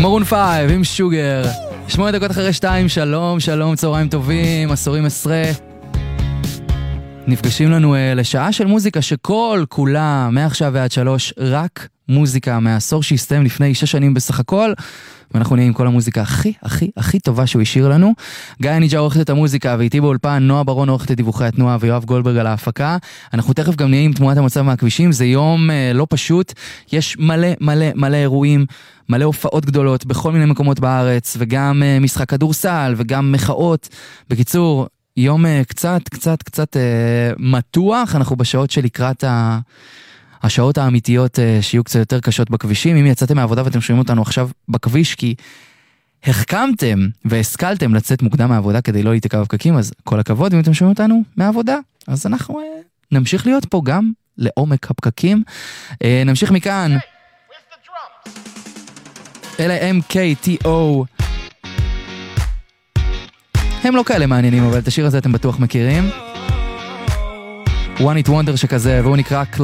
מרון 5 עם שוגר, 8 דקות אחרי 2, שלום, שלום, צהריים טובים, עשורים עשרה. נפגשים לנו לשעה של מוזיקה שכל כולה מעכשיו ועד 3 רק מוזיקה מהעשור שהסתיים לפני 6 שנים בסך הכל, ואנחנו נהיה עם כל המוזיקה הכי טובה שהוא השאיר לנו. גיא ניג'ה עורכת את המוזיקה, ואיתי באולפן נועה ברון עורכת את דיווחי התנועה, ויואב גולדברג על ההפקה. אנחנו תכף גם נהיה עם תמונת המצב מהכבישים. זה יום לא פשוט, יש מלא אירועים, מלא הופעות גדולות בכל מיני מקומות בארץ, וגם משחק כדורסל וגם מחאות. בקיצור, יום קצת מתוח. אנחנו בשעות שלקראת השעות האמיתיות שיהיו קצת יותר קשות בכבישים. אם יצאתם מהעבודה ואתם שומעים אותנו עכשיו בכביש כי החכמתם והשכלתם לצאת מוקדם מהעבודה כדי לא להתעכב בפקקים, אז כל הכבוד. אם אתם שומעים אותנו מהעבודה, אז אנחנו נמשיך להיות פה גם לעומק הפקקים. נמשיך מכאן. אלה MKTO. הם לא כאלה מעניינים, אבל את השיר הזה אתם בטוח מכירים. One It Wonder שכזה, והוא נקרא